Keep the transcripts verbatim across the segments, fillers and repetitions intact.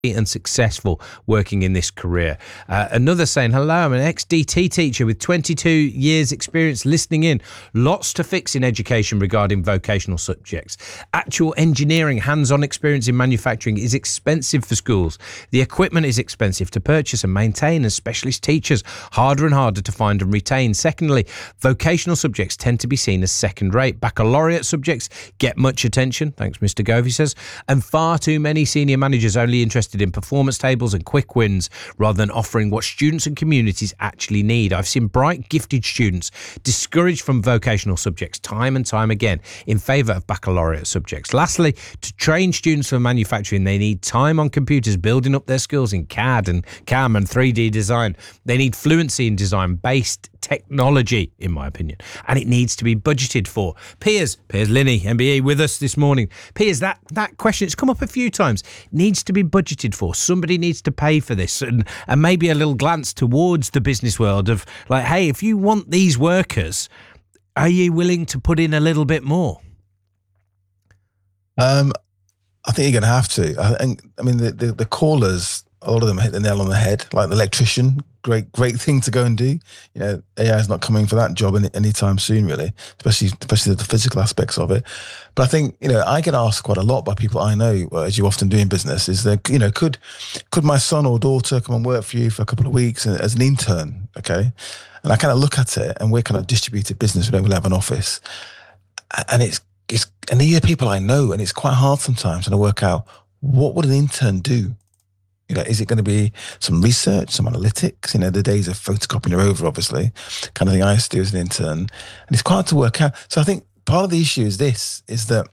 and successful working in this career. Uh, another saying, hello, I'm an ex-D T teacher with twenty-two years experience listening in. Lots to fix in education regarding vocational subjects. Actual engineering, hands-on experience in manufacturing is expensive for schools. The equipment is expensive to purchase and maintain, and specialist teachers harder and harder to find and retain. Secondly, vocational subjects tend to be seen as second-rate. Baccalaureate subjects get much attention, thanks Mister Govey says, and far too many senior managers only interested in performance tables and quick wins rather than offering what students and communities actually need. I've seen bright, gifted students discouraged from vocational subjects time and time again in favour of baccalaureate subjects. Lastly, to train students for manufacturing, they need time on computers building up their skills in C A D and C A M and three D design. They need fluency in design-based technology, in my opinion, and it needs to be budgeted for. Piers, Piers Linney, M B E, with us this morning. Piers, that, that question, it's come up a few times, needs to be budgeted for. Somebody needs to pay for this, and, and maybe a little glance towards the business world of like, hey, if you want these workers, are you willing to put in a little bit more? Um, I think you're going to have to. I, think, I mean, the, the, the callers, a lot of them hit the nail on the head, like the electrician. Great, great thing to go and do. You know, A I is not coming for that job any anytime soon, really, especially especially the physical aspects of it. But I think, you know, I get asked quite a lot by people I know, as you often do in business, is that, you know, could could my son or daughter come and work for you for a couple of weeks as an intern? Okay, and I kind of look at it, and we're kind of distributed business. We don't really have an office, and it's it's and these are people I know, and it's quite hard sometimes to work out what would an intern do. You know, is it going to be some research, some analytics? You know, the days of photocopying are over, obviously, kind of thing I used to do as an intern. And it's quite hard to work out. So I think part of the issue is this, is that,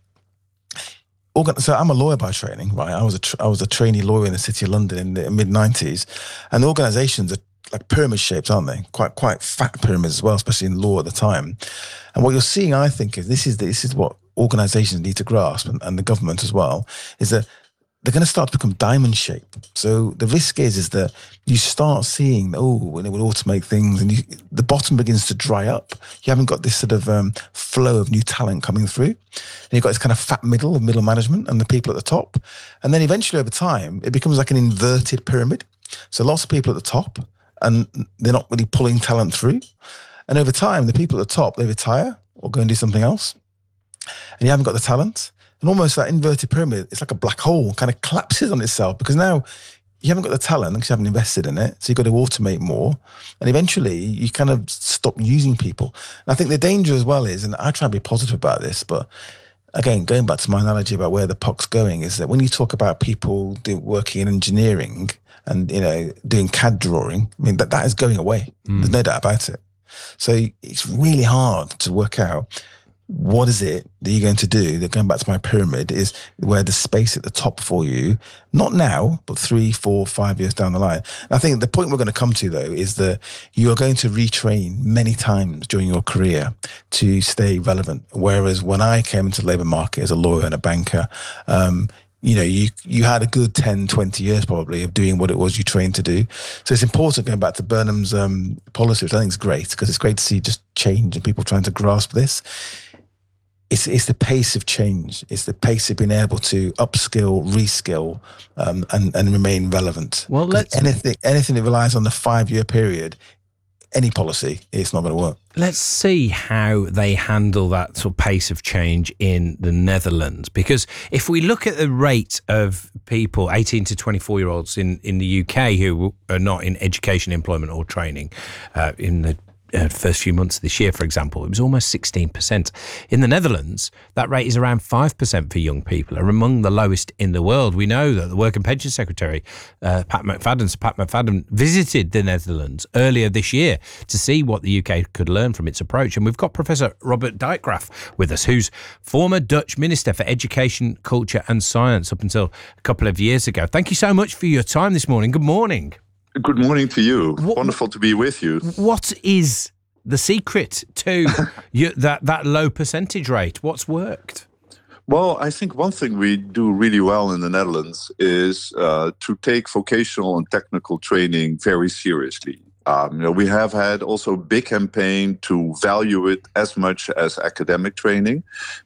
so I'm a lawyer by training, right? I was a, tra- I was a trainee lawyer in the City of London in the mid nineties. And the organisations are like pyramid shaped, aren't they? Quite quite fat pyramids as well, especially in law at the time. And what you're seeing, I think, is this is, this is what organisations need to grasp, and, and the government as well, is that they're going to start to become diamond shaped. So the risk is, is that you start seeing, oh, when it will automate things, and you, the bottom begins to dry up. You haven't got this sort of um, flow of new talent coming through. And you've got this kind of fat middle of middle management and the people at the top. And then eventually over time, it becomes like an inverted pyramid. So lots of people at the top, and they're not really pulling talent through. And over time, the people at the top, they retire or go and do something else. And you haven't got the talent. And almost that inverted pyramid, it's like a black hole, kind of collapses on itself, because now you haven't got the talent because you haven't invested in it. So you've got to automate more. And eventually you kind of stop using people. And I think the danger as well is, and I try and be positive about this, but again, going back to my analogy about where the puck's going, is that when you talk about people do, working in engineering and, you know, doing C A D drawing, I mean, that, that is going away. Mm. There's no doubt about it. So it's really hard to work out, what is it that you're going to do? That, going back to my pyramid, is where the space at the top for you, not now, but three, four, five years down the line. And I think the point we're going to come to, though, is that you are going to retrain many times during your career to stay relevant. Whereas when I came into the labour market as a lawyer and a banker, um, you know, you you had a good ten, twenty years probably of doing what it was you trained to do. So it's important, going back to Burnham's um, policy, which I think is great, because it's great to see just change and people trying to grasp this. It's it's the pace of change. It's the pace of being able to upskill, reskill, um, and and remain relevant. Well, let's anything anything that relies on the five year period, any policy, it's not going to work. Let's see how they handle that sort of pace of change in the Netherlands. Because if we look at the rate of people, eighteen to twenty-four year olds in in the U K who are not in education, employment, or training, uh, in the Uh, first few months of this year, for example, it was almost sixteen percent. In the Netherlands, that rate is around five percent for young people, are among the lowest in the world. We know that the Work and Pension Secretary, uh, Pat McFadden, Pat McFadden, visited the Netherlands earlier this year to see what the U K could learn from its approach. And we've got Professor Robert Dijkgraaf with us, who's former Dutch Minister for Education, Culture and Science up until a couple of years ago. Thank you so much for your time this morning. Good morning. Good morning to you. What, Wonderful to be with you. What is the secret to you, that, that low percentage rate? What's worked? Well, I think one thing we do really well in the Netherlands is uh, to take vocational and technical training very seriously. Um, you know, we have had also a big campaign to value it as much as academic training,